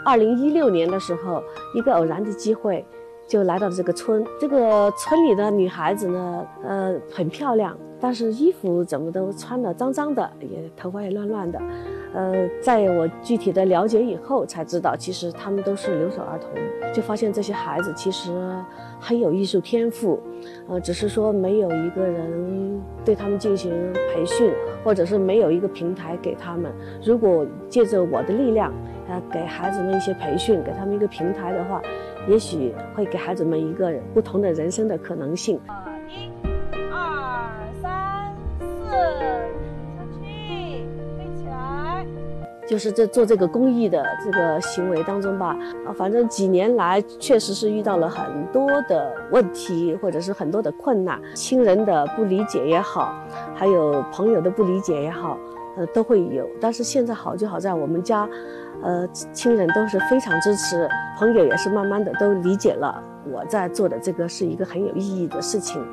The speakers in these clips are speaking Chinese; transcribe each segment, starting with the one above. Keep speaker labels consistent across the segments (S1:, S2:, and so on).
S1: 2016年的时候，一个偶然的机会，就来到了这个村。这个村里的女孩子呢，很漂亮，但是衣服怎么都穿得脏脏的，也头发也乱乱的。在我具体的了解以后，才知道其实他们都是留守儿童。就发现这些孩子其实很有艺术天赋，只是说没有一个人对他们进行培训，或者是没有一个平台给他们。如果借着我的力量，给孩子们一些培训，给他们一个平台的话，也许会给孩子们一个不同的人生的可能性。
S2: 1、2、3、4，下去，背起来。
S1: 就是做这个公益的这个行为当中吧，反正几年来确实是遇到了很多的问题，或者是很多的困难，亲人的不理解也好，还有朋友的不理解也好，都会有。但是现在好就好在我们家，亲人都是非常支持，朋友也是慢慢的都理解了我在做的这个是一个很有意义的事情。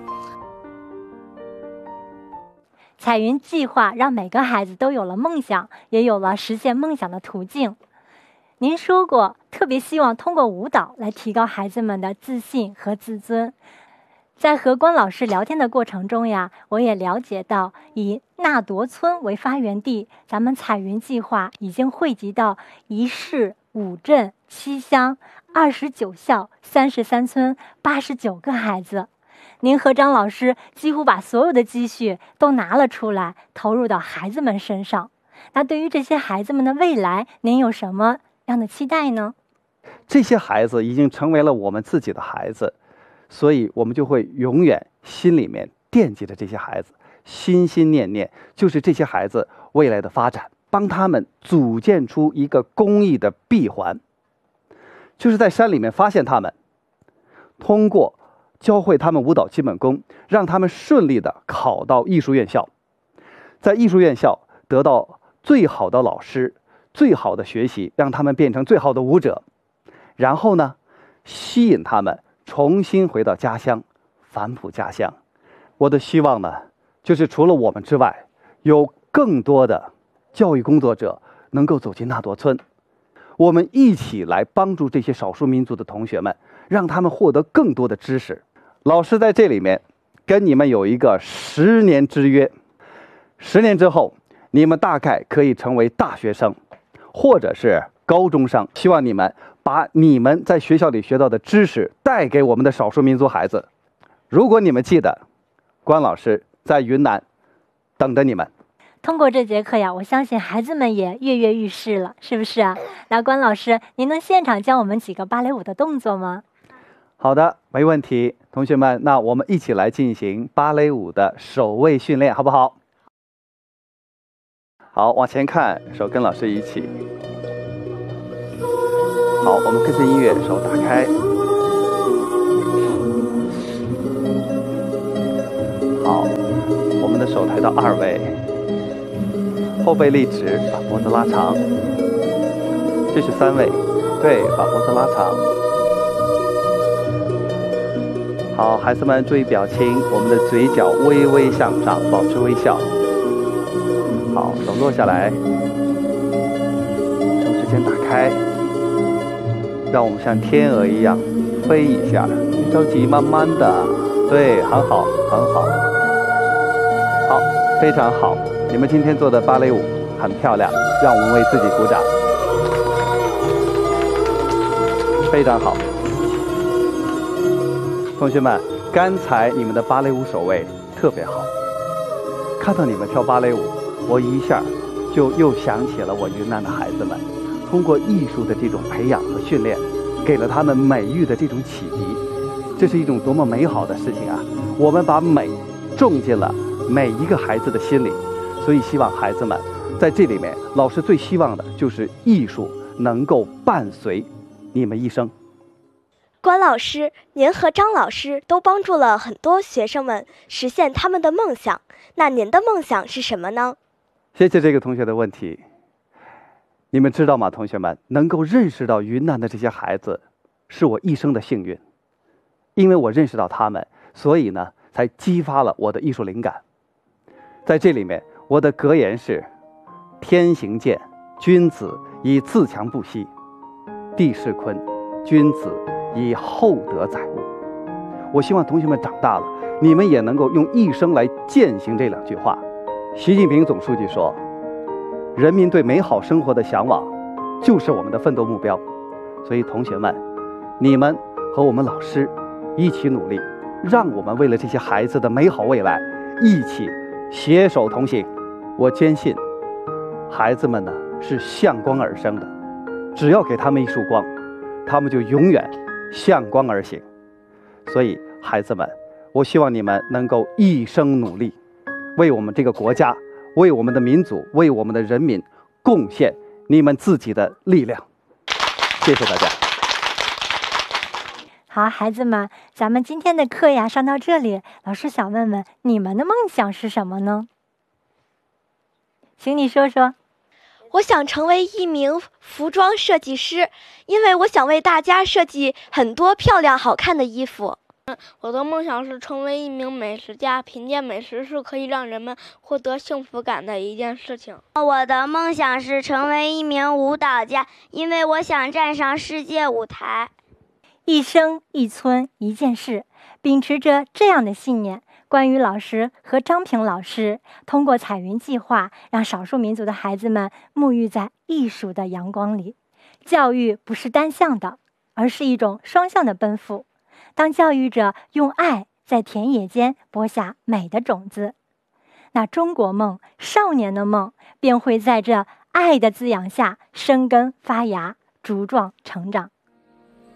S3: 彩云计划让每个孩子都有了梦想，也有了实现梦想的途径。您说过，特别希望通过舞蹈来提高孩子们的自信和自尊。在和关老师聊天的过程中呀，我也了解到，以纳铎村为发源地，咱们彩云计划已经惠及到1市5镇7乡29校33村89个孩子。您和张老师几乎把所有的积蓄都拿了出来，投入到孩子们身上。那对于这些孩子们的未来，您有什么样的期待呢？
S4: 这些孩子已经成为了我们自己的孩子，所以我们就会永远心里面惦记着这些孩子，心心念念就是这些孩子未来的发展，帮他们组建出一个公益的闭环。就是在山里面发现他们，通过教会他们舞蹈基本功，让他们顺利的考到艺术院校，在艺术院校得到最好的老师，最好的学习，让他们变成最好的舞者，然后呢，吸引他们重新回到家乡，返璞家乡。我的希望呢，就是除了我们之外，有更多的教育工作者能够走进纳铎村，我们一起来帮助这些少数民族的同学们，让他们获得更多的知识。老师在这里面跟你们有一个10年之约，10年之后，你们大概可以成为大学生，或者是高中生。希望你们把你们在学校里学到的知识带给我们的少数民族孩子。如果你们记得，关老师在云南等着你们。
S3: 通过这节课呀，我相信孩子们也跃跃欲试了，是不是啊？那关老师，您能现场教我们几个芭蕾舞的动作吗？
S4: 好的，没问题。同学们，那我们一起来进行芭蕾舞的手位训练，好不好？好，往前看，手跟老师一起。好，我们跟着音乐，手打开。好，我们的手抬到2位，后背立直，把脖子拉长。这是3位，对，把脖子拉长。好，孩子们注意表情，我们的嘴角微微向上，保持微笑。好，手落下来，手指尖打开，让我们像天鹅一样飞一下，别着急，慢慢的，对，很好，很好，好，非常好。你们今天做的芭蕾舞很漂亮，让我们为自己鼓掌，非常好。同学们，刚才你们的芭蕾舞手位特别好，看到你们跳芭蕾舞，我一下就又想起了我云南的孩子们，通过艺术的这种培养和训练，给了他们美育的这种启迪，这是一种多么美好的事情啊！我们把美种进了每一个孩子的心里，所以希望孩子们在这里面，老师最希望的就是艺术能够伴随你们一生。
S5: 关老师，您和张老师都帮助了很多学生们实现他们的梦想，那您的梦想是什么呢？
S4: 谢谢这个同学的问题。你们知道吗，同学们，能够认识到云南的这些孩子，是我一生的幸运。因为我认识到他们，所以呢，才激发了我的艺术灵感。在这里面，我的格言是：天行健，君子以自强不息。 地势坤，君子以厚德载物。我希望同学们长大了，你们也能够用一生来践行这2句话。习近平总书记说，人民对美好生活的向往就是我们的奋斗目标。所以同学们，你们和我们老师一起努力，让我们为了这些孩子的美好未来一起携手同行。我坚信孩子们呢是向光而生的，只要给他们一束光，他们就永远向光而行。所以孩子们，我希望你们能够一生努力，为我们这个国家，为我们的民族，为我们的人民贡献你们自己的力量。谢谢大家。
S3: 好，孩子们，咱们今天的课呀上到这里，老师想问问你们的梦想是什么呢？请你说说。
S5: 我想成为一名服装设计师，因为我想为大家设计很多漂亮好看的衣服。
S6: 我的梦想是成为一名美食家，品鉴美食是可以让人们获得幸福感的一件事情。
S7: 我的梦想是成为一名舞蹈家，因为我想站上世界舞台。
S3: 一生一村一件事，秉持着这样的信念，关于老师和张平老师通过彩云计划，让少数民族的孩子们沐浴在艺术的阳光里。教育不是单向的，而是一种双向的奔赴。当教育者用爱在田野间播下美的种子，那中国梦、少年的梦便会在这爱的滋养下生根发芽，茁壮成长。